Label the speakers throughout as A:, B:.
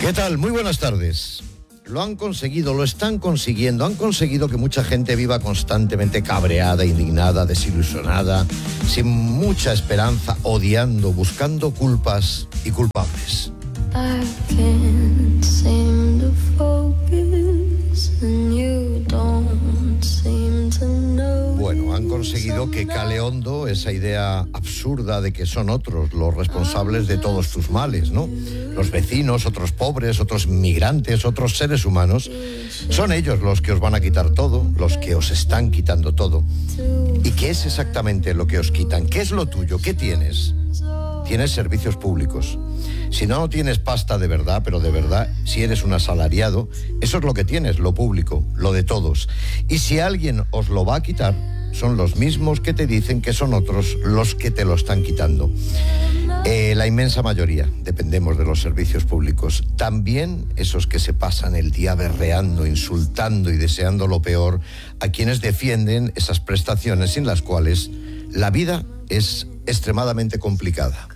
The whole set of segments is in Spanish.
A: ¿Qué tal? Muy buenas tardes. Lo han conseguido, lo están consiguiendo. Han conseguido que mucha gente viva constantemente cabreada, indignada, desilusionada, sin mucha esperanza, odiando, buscando culpas y culpables.
B: I can't seem to focus and you don't seem to know.
A: Bueno, han conseguido que cale hondo esa idea absurda de que son otros los responsables de todos tus males, ¿no? Los vecinos, otros pobres, otros migrantes, otros seres humanos. Son ellos los que os van a quitar todo, los que os están quitando todo. ¿Y qué es exactamente lo que os quitan? ¿Qué es lo tuyo? ¿Qué tienes? Tienes servicios públicos. Si no tienes pasta de verdad, pero de verdad, si eres un asalariado, eso es lo que tienes, lo público, lo de todos. Y si alguien os lo va a quitar, son los mismos que te dicen que son otros los que te lo están quitando. La inmensa mayoría dependemos de los servicios públicos. También esos que se pasan el día berreando, insultando y deseando lo peor a quienes defienden esas prestaciones sin las cuales la vida es extremadamente complicada.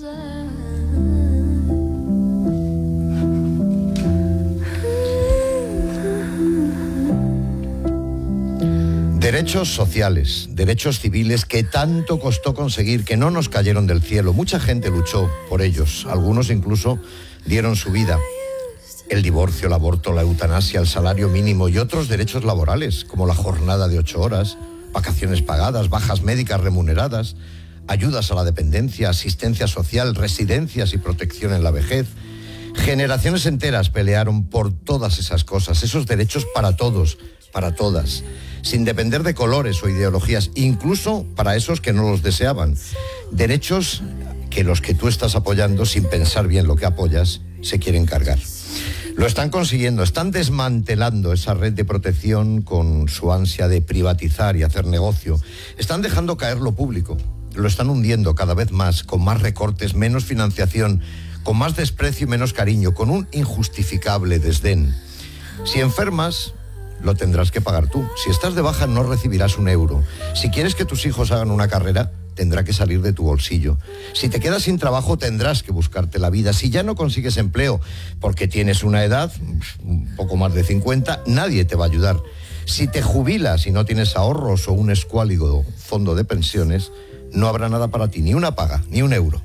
A: Derechos sociales, derechos civiles que tanto costó conseguir, que no nos cayeron del cielo. Mucha gente luchó por ellos, algunos incluso dieron su vida. El divorcio, el aborto, la eutanasia, el salario mínimo y otros derechos laborales, como la jornada de 8 horas, vacaciones pagadas, bajas médicas remuneradas, ayudas a la dependencia, asistencia social, residencias y protección en la vejez. Generaciones enteras pelearon por todas esas cosas, esos derechos para todos, para todas, sin depender de colores o ideologías, incluso para esos que no los deseaban. Derechos que los que tú estás apoyando, sin pensar bien lo que apoyas, se quieren cargar. Lo están consiguiendo, están desmantelando esa red de protección con su ansia de privatizar y hacer negocio. Están dejando caer lo público, lo están hundiendo cada vez más, con más recortes, menos financiación, con más desprecio y menos cariño, con un injustificable desdén. Si enfermas, lo tendrás que pagar tú. Si estás de baja, no recibirás un euro. Si quieres que tus hijos hagan una carrera, tendrá que salir de tu bolsillo. Si te quedas sin trabajo, tendrás que buscarte la vida. Si ya no consigues empleo porque tienes una edad, un poco más de 50, nadie te va a ayudar. Si te jubilas y no tienes ahorros o un escuálido fondo de pensiones, no habrá nada para ti, ni una paga, ni un euro.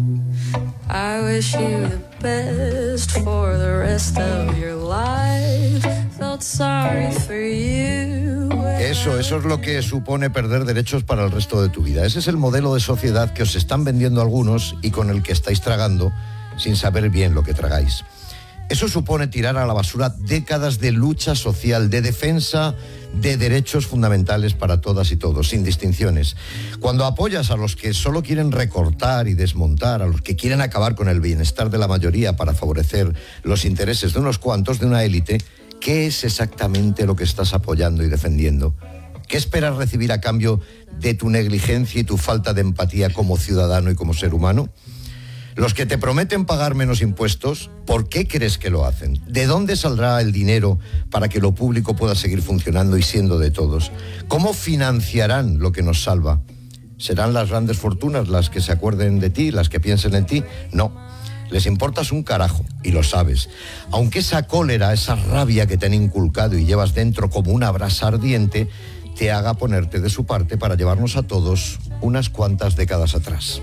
B: I wish you the best for the rest of your life. Felt sorry for you.
A: Eso es lo que supone perder derechos para el resto de tu vida. Ese es el modelo de sociedad que os están vendiendo algunos y con el que estáis tragando sin saber bien lo que tragáis. Eso supone tirar a la basura décadas de lucha social, de defensa de derechos fundamentales para todas y todos, sin distinciones. Cuando apoyas a los que solo quieren recortar y desmontar, a los que quieren acabar con el bienestar de la mayoría para favorecer los intereses de unos cuantos, de una élite, ¿qué es exactamente lo que estás apoyando y defendiendo? ¿Qué esperas recibir a cambio de tu negligencia y tu falta de empatía como ciudadano y como ser humano? Los que te prometen pagar menos impuestos, ¿por qué crees que lo hacen? ¿De dónde saldrá el dinero para que lo público pueda seguir funcionando y siendo de todos? ¿Cómo financiarán lo que nos salva? ¿Serán las grandes fortunas las que se acuerden de ti, las que piensen en ti? No, les importas un carajo y lo sabes. Aunque esa cólera, esa rabia que te han inculcado y llevas dentro como una brasa ardiente, te haga ponerte de su parte para llevarnos a todos unas cuantas décadas atrás.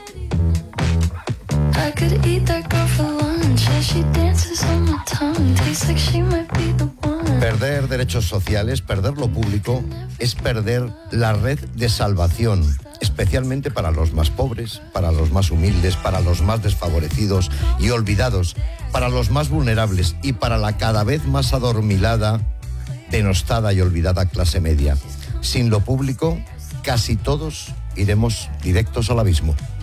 B: I could eat that girl for lunch as she dances on my tongue. Tastes like she might be the one.
A: Perder derechos sociales, perder lo público, es perder la red de salvación, especialmente para los más pobres, para los más humildes, para los más desfavorecidos y olvidados, para los más vulnerables y para la cada vez más adormilada, denostada y olvidada clase media. Sin lo público, casi todos iremos directos al abismo.